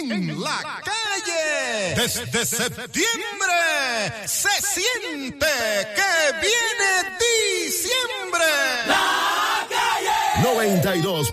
en la calle. Desde septiembre se siente que viene diciembre. La calle 92.1